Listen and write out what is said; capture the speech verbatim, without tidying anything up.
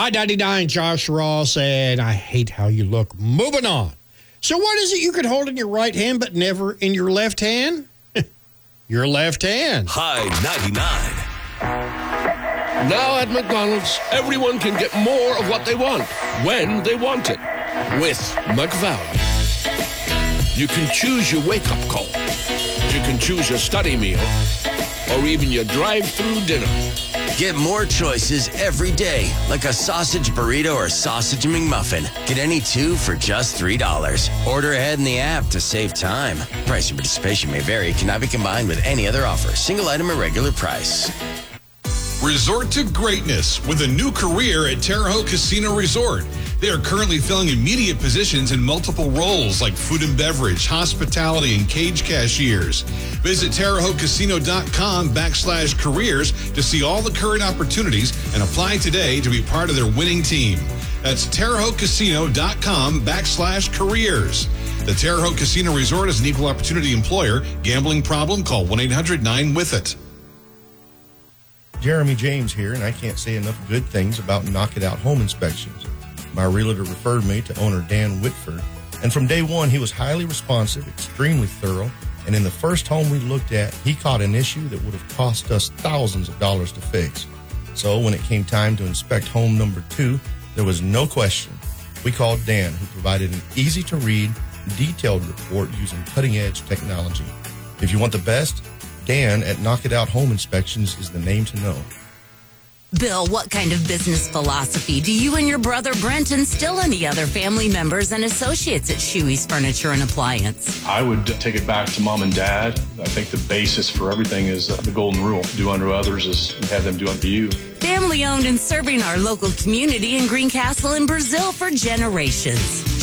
I ninety-nine, Josh Ross, and I hate how you look. Moving on. So what is it you can hold in your right hand but never in your left hand? Your left hand. High ninety-nine. Now at McDonald's, everyone can get more of what they want, when they want it. With McValue. You can choose your wake-up call. You can choose your study meal. Or even your drive-through dinner. Get more choices every day, like a sausage burrito or sausage McMuffin. Get any two for just three dollars. Order ahead in the app to save time. Price and participation may vary. Cannot be combined with any other offer. Single item at regular price. Resort to greatness with a new career at Terre Haute Casino Resort. They are currently filling immediate positions in multiple roles like food and beverage, hospitality, and cage cashiers. Visit Terre Haute Casino dot com backslash careers to see all the current opportunities and apply today to be part of their winning team. That's Terre Haute Casino dot com backslash careers. The Terre Haute Casino Resort is an equal opportunity employer. Gambling problem? Call one eight hundred nine with it. Jeremy James here, and I can't say enough good things about Knock It Out Home Inspections. My realtor referred me to owner Dan Whitford, and from day one, he was highly responsive, extremely thorough, and in the first home we looked at, he caught an issue that would have cost us thousands of dollars to fix. So when it came time to inspect home number two, there was no question. We called Dan, who provided an easy-to-read, detailed report using cutting-edge technology. If you want the best, Dan at Knock It Out Home Inspections is the name to know. Bill, what kind of business philosophy do you and your brother Brent instill in the other family members and associates at Shuey's Furniture and Appliance? I would take it back to mom and dad. I think the basis for everything is the golden rule. Do unto others as have them do unto you. Family owned and serving our local community in Greencastle and Brazil for generations.